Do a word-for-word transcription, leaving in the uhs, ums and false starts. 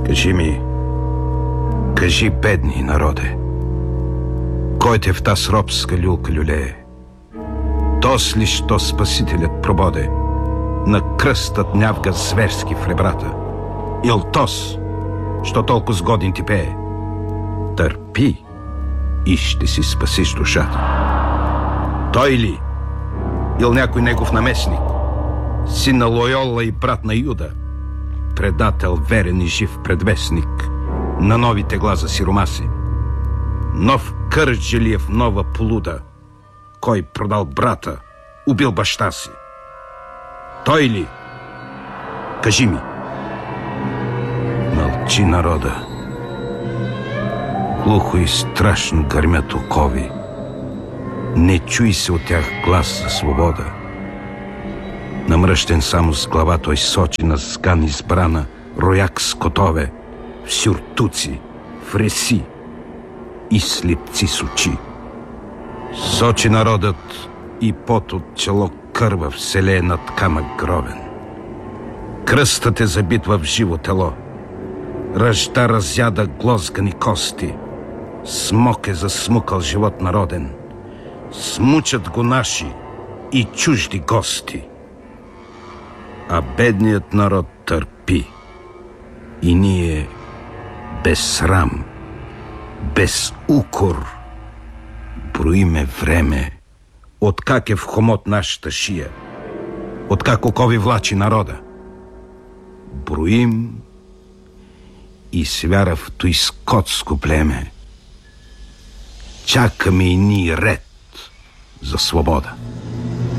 Кажи ми, кажи, бедни народе, кой те в таз робска люлка люлее? Тос ли, що Спасителят прободе, на кръстът нявга зверски в ребрата? Ил тос, що толкова сгоден ти пее? Търпи и ще си спасиш душата. Той ли? Ил някой негов наместник? Син на Лойола и брат на Юда? Предател, верен и жив предвестник на новите гласа сиромаси? Нов Кърджалиев, нова полуда, кой продал брата, убил баща си? Той ли? Кажи ми. Мълчи народа. Глухо и страшно гърмят окови. Не чуй се от тях глас за свобода. Намръщен само с глава, той сочи на сган избрана рояк с котове, в сюртуци, в реси и слепци с очи. Сочи народът и пот от чело кърва в селе над камък гробен. Кръстът е забит в живо тело. Ръжда разяда глозгани кости. Смок е засмукал живот народен. Смучат го наши и чужди гости. А бедният народ търпи. И ние без срам, без укор броиме време, откак е в хомот нашата шия, откак окови влачи народа. Броим и с вяра в той скотско племе чакаме и ние ред за свобода.